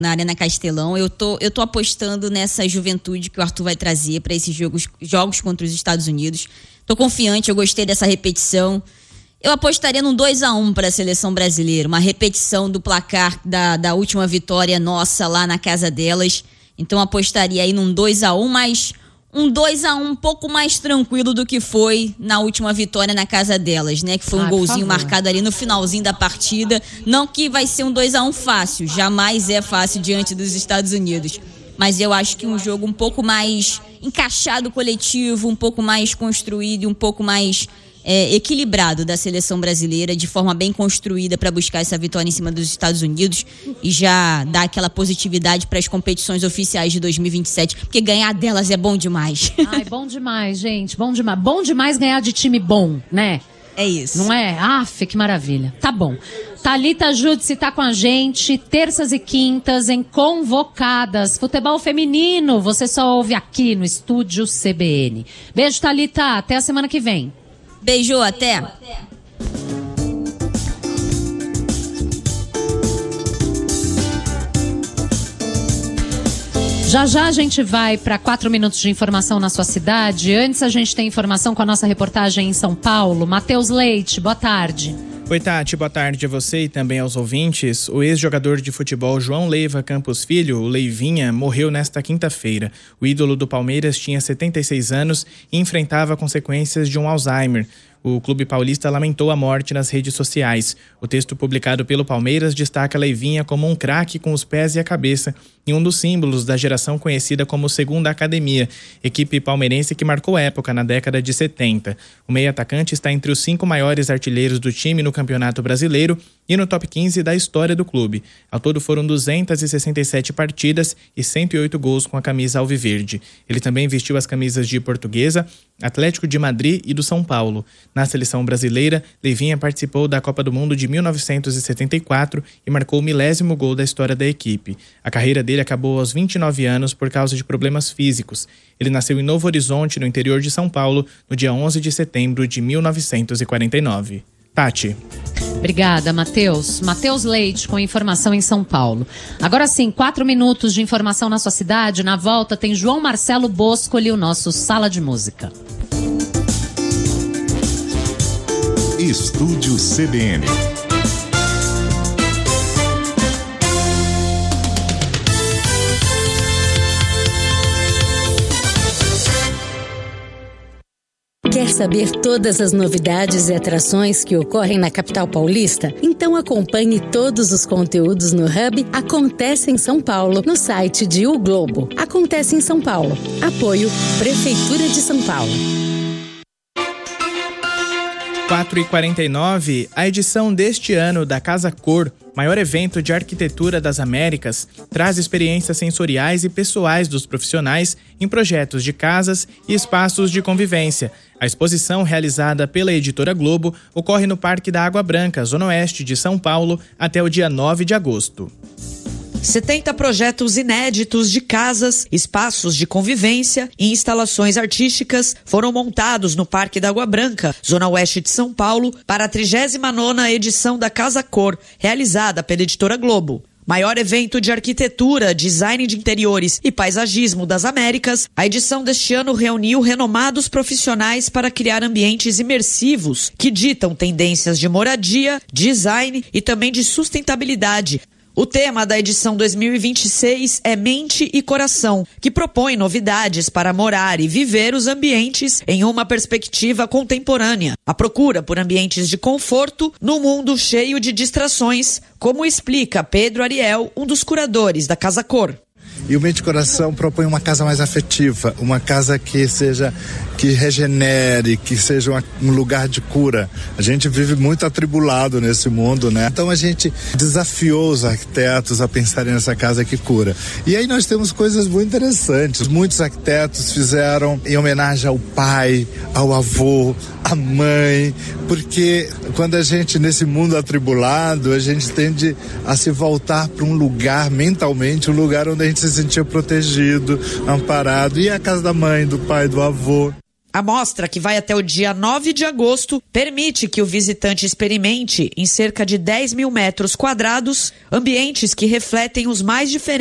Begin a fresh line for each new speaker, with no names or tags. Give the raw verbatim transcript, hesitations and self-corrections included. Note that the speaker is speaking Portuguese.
na Arena Castelão. Eu tô, eu tô apostando nessa juventude que o Arthur vai trazer para esses jogos, jogos contra os Estados Unidos. Tô confiante, eu gostei dessa repetição. Eu apostaria num dois a um para a seleção brasileira, uma repetição do placar da, da última vitória nossa lá na casa delas. Então apostaria aí num dois a um, mas um dois a um um pouco mais tranquilo do que foi na última vitória na casa delas, né? Que foi um ah, golzinho marcado ali no finalzinho da partida. Não que vai ser um dois a um fácil, jamais é fácil diante dos Estados Unidos. Mas eu acho que um jogo um pouco mais encaixado coletivo, um pouco mais construído e um pouco mais é, equilibrado da seleção brasileira, de forma bem construída para buscar essa vitória em cima dos Estados Unidos e já dar aquela positividade para as competições oficiais de dois mil e vinte e sete, porque ganhar delas é bom demais.
Ai, bom demais, gente, bom demais. Bom demais ganhar de time bom, né?
É isso.
Não é? Aff, que maravilha. Tá bom. Thalita Júdice tá com a gente, terças e quintas em Convocadas. Futebol feminino, você só ouve aqui no Estúdio C B N. Beijo, Thalita. Até a semana que vem.
Beijo, até.
Já já a gente vai para quatro minutos de informação na sua cidade. Antes a gente tem informação com a nossa reportagem em São Paulo. Matheus Leite, boa tarde.
Oi, Tati, boa tarde a você e também aos ouvintes. O ex-jogador de futebol João Leiva Campos Filho, o Leivinha, morreu nesta quinta-feira. O ídolo do Palmeiras tinha setenta e seis anos e enfrentava consequências de um Alzheimer. O clube paulista lamentou a morte nas redes sociais. O texto publicado pelo Palmeiras destaca Leivinha como um craque com os pés e a cabeça e um dos símbolos da geração conhecida como Segunda Academia, equipe palmeirense que marcou época na década de setenta. O meio-atacante está entre os cinco maiores artilheiros do time no Campeonato Brasileiro e no top quinze da história do clube. Ao todo foram duzentas e sessenta e sete partidas e cento e oito gols com a camisa alviverde. Ele também vestiu as camisas de Portuguesa, Atlético de Madrid e do São Paulo. Na seleção brasileira, Leivinha participou da Copa do Mundo de mil novecentos e setenta e quatro e marcou o milésimo gol da história da equipe. A carreira dele acabou aos vinte e nove anos por causa de problemas físicos. Ele nasceu em Novo Horizonte, no interior de São Paulo, no dia onze de setembro de mil novecentos e quarenta e nove. Tati.
Obrigada, Matheus. Matheus Leite com informação em São Paulo. Agora sim, quatro minutos de informação na sua cidade. Na volta tem João Marcelo Boscoli, o nosso Sala de Música.
Estúdio C B N.
Quer saber todas as novidades e atrações que ocorrem na capital paulista? Então acompanhe todos os conteúdos no Hub Acontece em São Paulo, no site de O Globo. Acontece em São Paulo. Apoio Prefeitura de São Paulo.
quatro e quarenta e nove, a edição deste ano da Casa Cor, maior evento de arquitetura das Américas, traz experiências sensoriais e pessoais dos profissionais em projetos de casas e espaços de convivência. A exposição, realizada pela Editora Globo, ocorre no Parque da Água Branca, zona oeste de São Paulo, até o dia nove de agosto.
setenta projetos inéditos de casas, espaços de convivência e instalações artísticas foram montados no Parque da Água Branca, zona oeste de São Paulo, para a trigésima nona edição da Casa Cor, realizada pela Editora Globo. Maior evento de arquitetura, design de interiores e paisagismo das Américas, a edição deste ano reuniu renomados profissionais para criar ambientes imersivos que ditam tendências de moradia, design e também de sustentabilidade. O tema da edição dois mil e vinte e seis é Mente e Coração, que propõe novidades para morar e viver os ambientes em uma perspectiva contemporânea. A procura por ambientes de conforto no mundo cheio de distrações, como explica Pedro Ariel, um dos curadores da Casa Cor.
E o Mente e Coração propõe uma casa mais afetiva, uma casa que seja, que regenere, que seja uma, um lugar de cura. A gente vive muito atribulado nesse mundo, né? Então a gente desafiou os arquitetos a pensarem nessa casa que cura. E aí nós temos coisas muito interessantes. Muitos arquitetos fizeram em homenagem ao pai, ao avô, à mãe, porque quando a gente, nesse mundo atribulado, a gente tende a se voltar para um lugar, mentalmente, um lugar onde a gente se sentia protegido, amparado. E a casa da mãe, do pai, do avô.
A mostra, que vai até o dia nove de agosto, permite que o visitante experimente, em cerca de dez mil metros quadrados, ambientes que refletem os mais diferentes